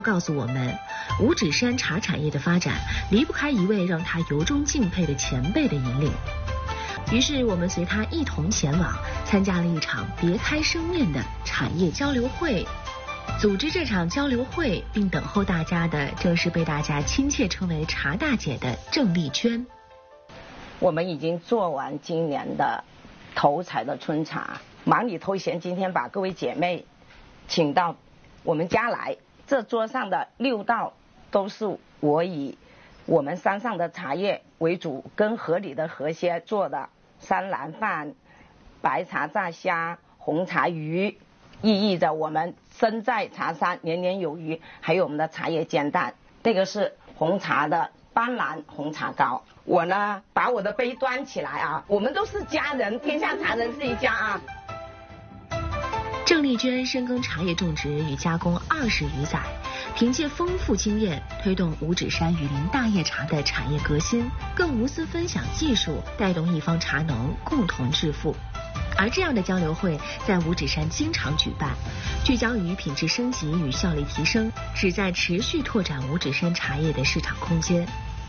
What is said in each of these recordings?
告诉我们，五指山茶产业的发展离不开一位让他由衷敬佩的前辈的引领。于是我们随他一同前往，参加了一场别开生面的产业交流会。组织这场交流会并等候大家的，正是被大家亲切称为茶大姐的郑丽娟。 我们已经做完今年的头采的春茶，忙里偷闲，今天把各位姐妹请到我们家来。这桌上的6道都是我以我们山上的茶叶为主，跟河里的河蟹做的山兰饭、白茶炸虾、红茶鱼，意义着我们身在茶山年年有余。还有我们的茶叶煎蛋，这个是红茶的斑斓红茶糕。我呢把我的杯端起来啊，我们都是家人，天下茶人是一家啊。 郑丽娟深耕茶叶种植与加工20余载，凭借丰富经验推动五指山雨林大叶茶的产业革新，更无私分享技术，带动一方茶农共同致富。而这样的交流会在五指山经常举办，聚焦于品质升级与效率提升，旨在持续拓展五指山茶叶的市场空间。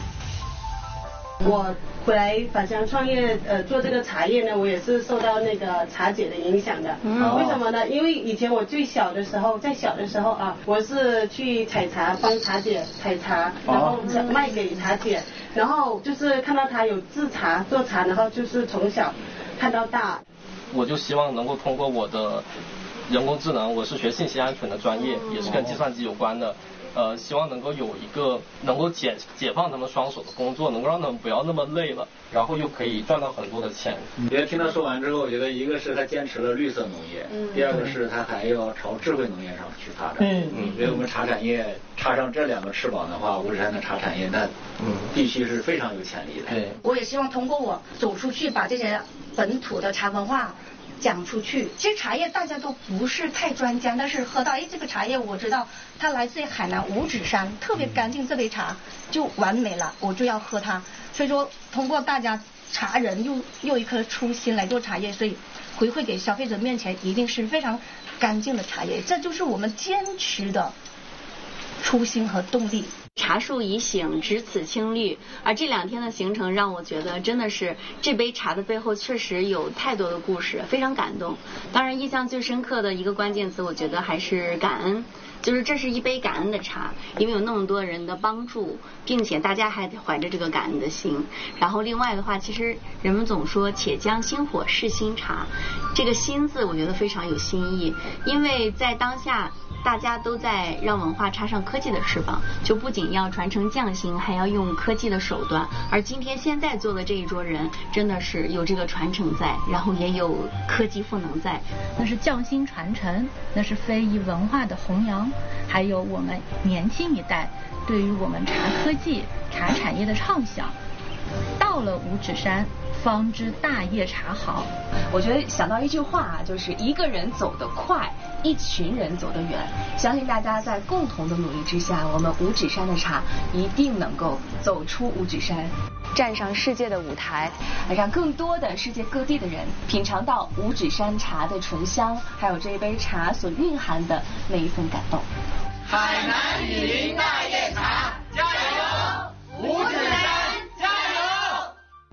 我回来返乡创业，做这个茶叶呢，我也是受到那个茶姐的影响的。为什么呢？因为以前我在小的时候啊，我是去采茶，帮茶姐采茶，然后卖给茶姐，然后就是看到她有制茶做茶，然后就是从小看到大。 我就希望能够通过我的人工智能，我是学信息安全的专业，也是跟计算机有关的。希望能够有一个能够解放他们双手的工作，能够让他们不要那么累了，然后又可以赚到很多的钱。 我觉得听他说完之后，我觉得一个是他坚持了绿色农业，第二个是他还要朝智慧农业上去发展。因为我们茶产业插上这2个翅膀的话，五指山的茶产业那必须是非常有潜力的。 对， 我也希望通过我走出去，把这些本土的茶文化讲出去。其实茶叶大家都不是太专家，但是喝到这个茶叶我知道它来自于海南五指山，特别干净，这杯茶就完美了，我就要喝它。所以说通过大家茶人又一颗初心来做茶叶，所以回馈给消费者面前一定是非常干净的茶叶，这就是我们坚持的初心和动力。 茶树已醒，只此青绿。而这2天的行程让我觉得真的是这杯茶的背后确实有太多的故事，非常感动。当然印象最深刻的一个关键词，我觉得还是感恩。就是这是一杯感恩的茶，因为有那么多人的帮助，并且大家还怀着这个感恩的心。然后另外的话，其实人们总说且将新火试新茶，这个新字我觉得非常有新意，因为在当下大家都在让文化插上科技的翅膀，就不仅要传承匠心，还要用科技的手段。而今天现在做的这一桌人，真的是有这个传承在，然后也有科技赋能在， 那是匠心传承，那是非遗文化的弘扬，还有我们年轻一代对于我们茶科技、茶产业的畅想。到了五指山，方知大叶茶好。 我觉得想到一句话啊，就是一个人走得快，一群人走得远。相信大家在共同的努力之下，我们五指山的茶一定能够走出五指山，站上世界的舞台，让更多的世界各地的人品尝到五指山茶的醇香，还有这一杯茶所蕴含的那一份感动。 海南雨林大叶茶，加油！五指山加油！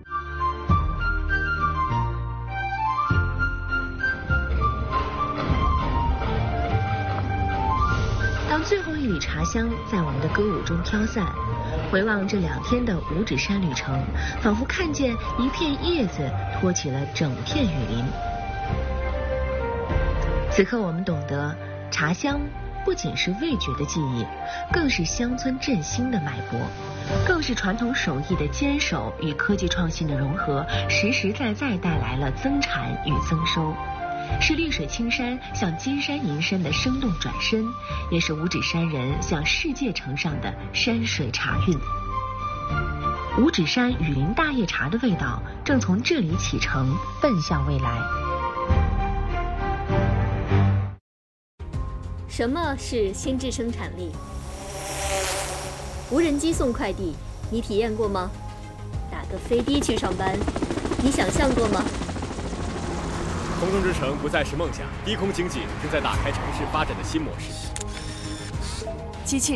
当最后一缕茶香在我们的歌舞中飘散，回望这2天的五指山旅程，仿佛看见一片叶子托起了整片雨林。此刻我们懂得，茶香不仅是味觉的记忆，更是乡村振兴的脉搏，更是传统手艺的坚守与科技创新的融合，实实在在带来了增产与增收。是绿水青山向金山银山的生动转身，也是五指山人向世界呈上的山水茶韵。五指山雨林大叶茶的味道正从这里启程，奔向未来。 什么是心智生产力？无人机送快递，你体验过吗？打个飞的去上班，你想象过吗？ 空中之城不再是梦想，低空经济正在打开城市发展的新模式。 机器人